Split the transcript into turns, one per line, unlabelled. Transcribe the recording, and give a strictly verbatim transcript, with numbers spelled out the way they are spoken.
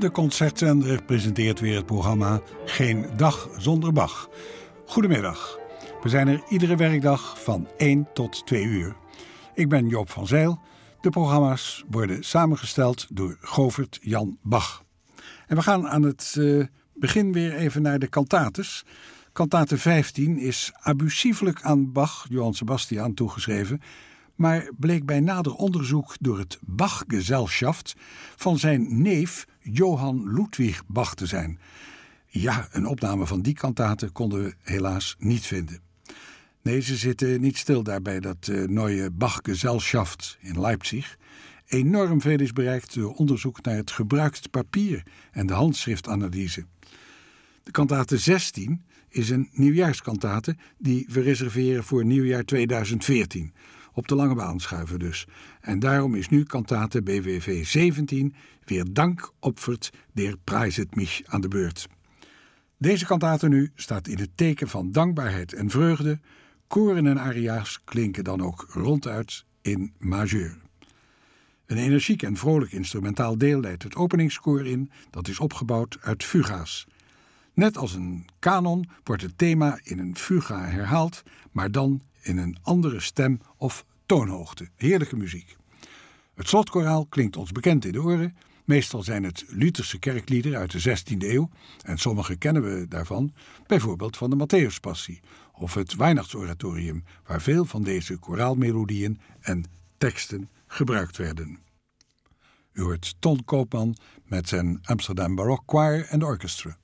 De Concertzender presenteert weer het programma Geen Dag Zonder Bach. Goedemiddag. We zijn er iedere werkdag van één tot twee uur. Ik ben Joop van Zijl. De programma's worden samengesteld door Govert Jan Bach. En we gaan aan het uh, begin weer even naar de kantates. Kantate vijftien is abusieflijk aan Bach, Johann Sebastian, toegeschreven, maar bleek bij nader onderzoek door het Bachgesellschaft van zijn neef Johann Ludwig Bach te zijn. Ja, een opname van die kantate konden we helaas niet vinden. Nee, ze zitten niet stil daar bij dat uh, Neue Bachgesellschaft in Leipzig. Enorm veel is bereikt door onderzoek naar het gebruikt papier en de handschriftanalyse. De kantate zestien is een nieuwjaarskantate die we reserveren voor nieuwjaar tweeduizend veertien. Op de lange baan schuiven dus. En daarom is nu kantate B W V zeventien weer Dank opfert der Preiset mich aan de beurt. Deze kantate nu staat in het teken van dankbaarheid en vreugde. Koren en aria's klinken dan ook ronduit in majeur. Een energiek en vrolijk instrumentaal deel leidt het openingskoor in, dat is opgebouwd uit fuga's. Net als een kanon wordt het thema in een fuga herhaald, maar dan in een andere stem of toonhoogte. Heerlijke muziek. Het slotkoraal klinkt ons bekend in de oren. Meestal zijn het Lutherse kerkliederen uit de zestiende eeuw en sommige kennen we daarvan, bijvoorbeeld van de Matthäuspassie of het Weihnachtsoratorium, waar veel van deze koraalmelodieën en teksten gebruikt werden. U hoort Ton Koopman met zijn Amsterdam Baroque Choir and Orchestra.